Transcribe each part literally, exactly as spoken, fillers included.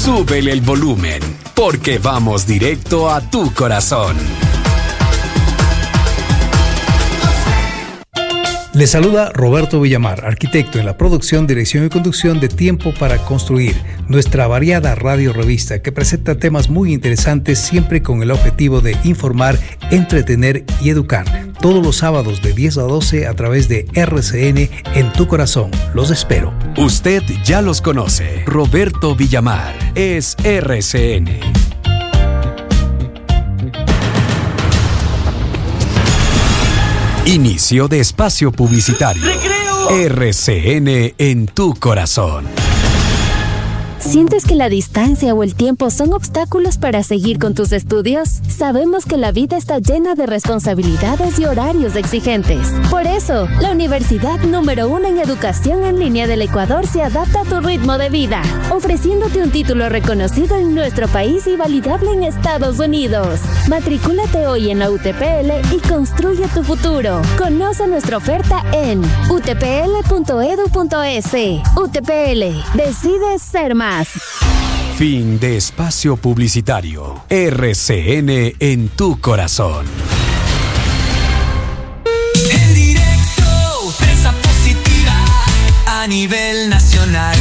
súbele el volumen, porque vamos directo a tu corazón. Le saluda Roberto Villamar, arquitecto en la producción, dirección y conducción de Tiempo para Construir, nuestra variada radio revista que presenta temas muy interesantes siempre con el objetivo de informar, entretener y educar. Todos los sábados de diez a doce a través de R C N en tu corazón. Los espero. Usted ya los conoce. Roberto Villamar es R C N. Inicio de espacio publicitario. R C N en tu corazón. ¿Sientes que la distancia o el tiempo son obstáculos para seguir con tus estudios? Sabemos que la vida está llena de responsabilidades y horarios exigentes. Por eso, la universidad número uno en educación en línea del Ecuador se adapta a tu ritmo de vida, ofreciéndote un título reconocido en nuestro país y validable en Estados Unidos. Matricúlate hoy en la U T P L y construye tu futuro. Conoce nuestra oferta en u t p l punto e d u punto e s. U T P L, decide ser más. Fin de espacio publicitario. R C N en tu corazón. En directo, prensa positiva a nivel nacional.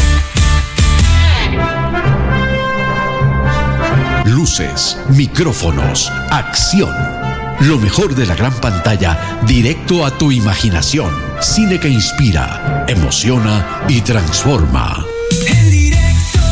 Luces, micrófonos, acción. Lo mejor de la gran pantalla, directo a tu imaginación. Cine que inspira, emociona y transforma. En directo.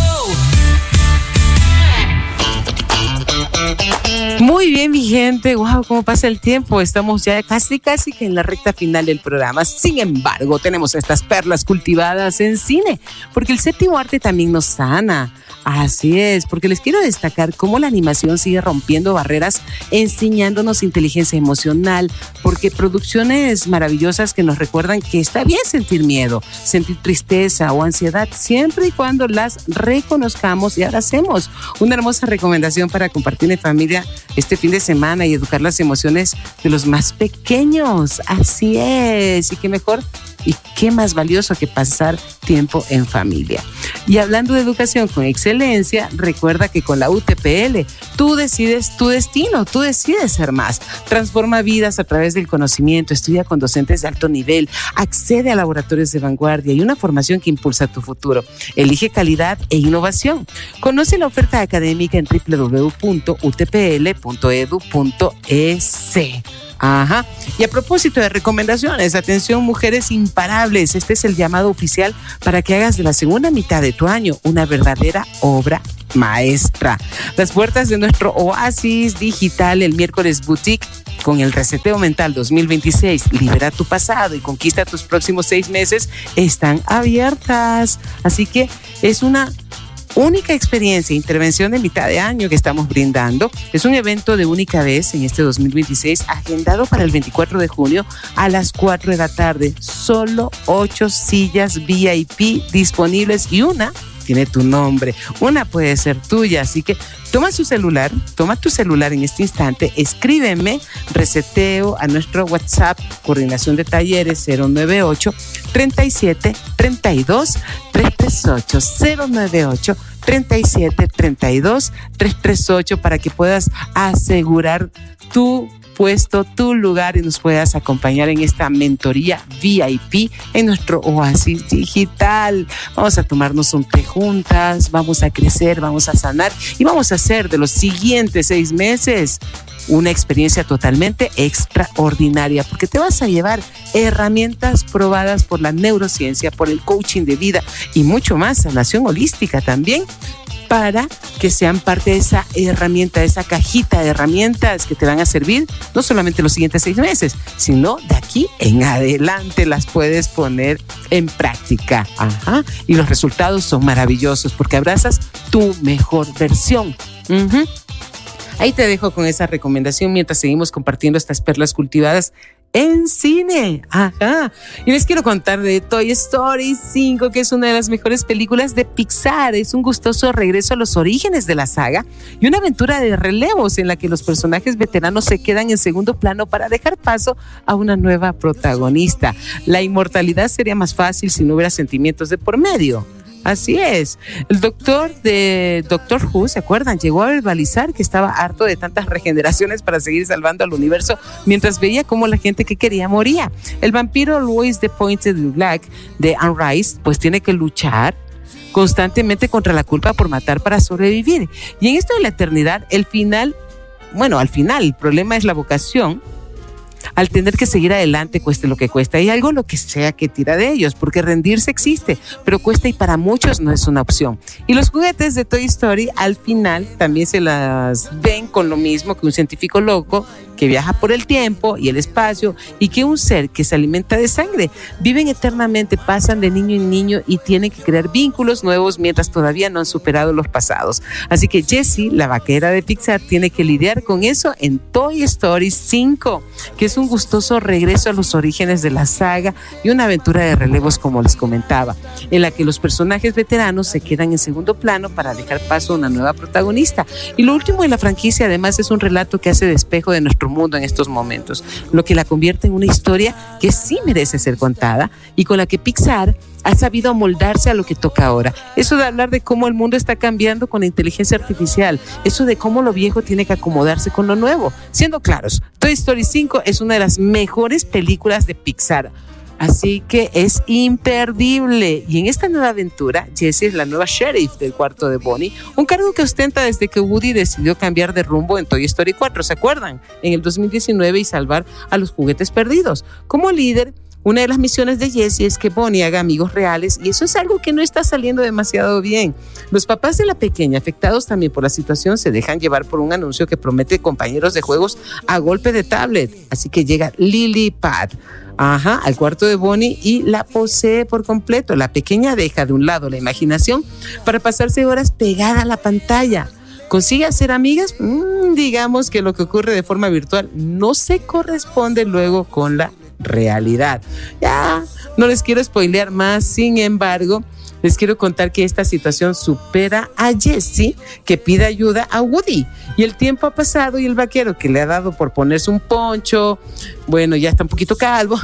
Muy bien, mi gente. Wow, cómo pasa el tiempo. Estamos ya casi, casi que en la recta final del programa. Sin embargo, tenemos estas perlas cultivadas en cine, porque el séptimo arte también nos sana. Así es, porque les quiero destacar cómo la animación sigue rompiendo barreras, enseñándonos inteligencia emocional, porque producciones maravillosas que nos recuerdan que está bien sentir miedo, sentir tristeza o ansiedad, siempre y cuando las reconozcamos y abracemos. Una hermosa recomendación para compartir en familia este fin de semana y educar las emociones de los más pequeños. Así es, y qué mejor y qué más valioso que pasar tiempo en familia. Y hablando de educación con excelencia, recuerda que con la U T P L tú decides tu destino, tú decides ser más. Transforma vidas a través del conocimiento, estudia con docentes de alto nivel, accede a laboratorios de vanguardia y una formación que impulsa tu futuro. Elige calidad e innovación. Conoce la oferta académica en w w w punto u t p l punto e d u punto e s. Ajá. Y a propósito de recomendaciones, atención mujeres imparables, este es el llamado oficial para que hagas de la segunda mitad de tu año una verdadera obra maestra. Las puertas de nuestro oasis digital, el miércoles boutique, con el reseteo mental dos mil veintiséis, libera tu pasado y conquista tus próximos seis meses, están abiertas. Así que es una única experiencia, intervención de mitad de año que estamos brindando. Es un evento de única vez en este dos mil veintiséis, agendado para el veinticuatro de junio a las cuatro de la tarde. Solo ocho sillas V I P disponibles y una tiene tu nombre. Una puede ser tuya, así que toma su celular, toma tu celular en este instante, escríbeme, reseteo a nuestro WhatsApp, coordinación de talleres cero nueve ocho, treinta y siete, treinta y dos, trescientos treinta y ocho, cero nueve ocho, treinta y siete, treinta y dos, trescientos treinta y ocho para que puedas asegurar tu puesto, tu lugar y nos puedas acompañar en esta mentoría V I P en nuestro oasis digital. Vamos a tomarnos un té juntas, vamos a crecer, vamos a sanar y vamos a hacer de los siguientes seis meses una experiencia totalmente extraordinaria, porque te vas a llevar herramientas probadas por la neurociencia, por el coaching de vida y mucho más, sanación holística también, para que sean parte de esa herramienta, de esa cajita de herramientas que te van a servir no solamente los siguientes seis meses, sino de aquí en adelante las puedes poner en práctica. Ajá. Y los resultados son maravillosos porque abrazas tu mejor versión. Uh-huh. Ahí te dejo con esa recomendación mientras seguimos compartiendo estas perlas cultivadas en cine. Ajá. Y les quiero contar de Toy Story cinco, que es una de las mejores películas de Pixar. Es un gustoso regreso a los orígenes de la saga y una aventura de relevos en la que los personajes veteranos se quedan en segundo plano para dejar paso a una nueva protagonista. La inmortalidad sería más fácil si no hubiera sentimientos de por medio. Así es. El doctor de Doctor Who, ¿se acuerdan? Llegó a verbalizar que estaba harto de tantas regeneraciones para seguir salvando al universo mientras veía cómo la gente que quería moría. El vampiro Louis de Pointed Black de Anne Rice pues tiene que luchar constantemente contra la culpa por matar para sobrevivir. Y en esto de la eternidad, el final, bueno, al final el problema es la vocación. Al tener que seguir adelante, cueste lo que cuesta, y algo lo que sea que tira de ellos, porque rendirse existe, pero cuesta y para muchos no es una opción. Y los juguetes de Toy Story al final también se las ven con lo mismo que un científico loco que viaja por el tiempo y el espacio y que un ser que se alimenta de sangre. Viven eternamente, pasan de niño en niño y tienen que crear vínculos nuevos mientras todavía no han superado los pasados. Así que Jessie, la vaquera de Pixar, tiene que lidiar con eso en Toy Story cinco, que es un gustoso regreso a los orígenes de la saga y una aventura de relevos, como les comentaba, en la que los personajes veteranos se quedan en segundo plano para dejar paso a una nueva protagonista. Y lo último de la franquicia, además, es un relato que hace de espejo de nuestro mundo en estos momentos, lo que la convierte en una historia que sí merece ser contada y con la que Pixar ha sabido amoldarse a lo que toca ahora. Eso de hablar de cómo el mundo está cambiando con la inteligencia artificial, eso de cómo lo viejo tiene que acomodarse con lo nuevo. Siendo claros, Toy Story cinco es una de las mejores películas de Pixar. Así que es imperdible. Y en esta nueva aventura, Jessie es la nueva sheriff del cuarto de Bonnie, un cargo que ostenta desde que Woody decidió cambiar de rumbo en Toy Story cuatro, ¿se acuerdan? En el dos mil diecinueve y salvar a los juguetes perdidos. Como líder, una de las misiones de Jessie es que Bonnie haga amigos reales, y eso es algo que no está saliendo demasiado bien. Los papás de la pequeña, afectados también por la situación, se dejan llevar por un anuncio que promete compañeros de juegos a golpe de tablet. Así que llega Lily Pad, ajá, al cuarto de Bonnie y la posee por completo. La pequeña deja de un lado la imaginación para pasarse horas pegada a la pantalla. ¿Consigue hacer amigas? Mm, digamos que lo que ocurre de forma virtual no se corresponde luego con la realidad. Ya, no les quiero spoilear más, sin embargo, les quiero contar que esta situación supera a Jessie, que pide ayuda a Woody. Y el tiempo ha pasado y el vaquero, que le ha dado por ponerse un poncho, bueno, ya está un poquito calvo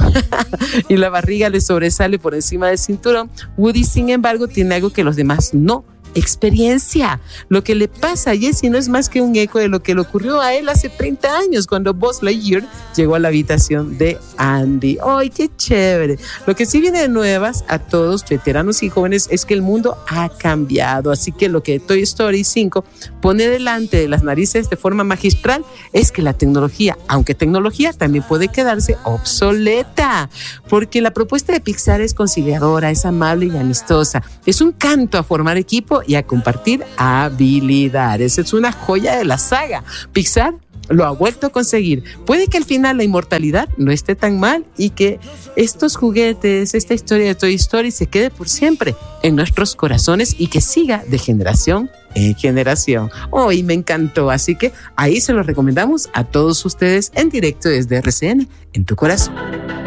y la barriga le sobresale por encima del cinturón. Woody, sin embargo, tiene algo que los demás no: experiencia. Lo que le pasa a Jessie no es más que un eco de lo que le ocurrió a él hace treinta años cuando Buzz Lightyear llegó a la habitación de Andy. ¡Ay, qué chévere! Lo que sí viene de nuevas a todos, veteranos y jóvenes, es que el mundo ha cambiado. Así que lo que Toy Story cinco pone delante de las narices de forma magistral es que la tecnología, aunque tecnología, también puede quedarse obsoleta, porque la propuesta de Pixar es conciliadora, es amable y amistosa. Es un canto a formar equipo y a compartir habilidades. Es una joya de la saga. Pixar lo ha vuelto a conseguir. Puede que al final la inmortalidad no esté tan mal y que estos juguetes, esta historia de Toy Story se quede por siempre en nuestros corazones y que siga de generación en generación. Hoy me encantó, así que ahí se lo recomendamos a todos ustedes en directo desde R C N, en tu corazón.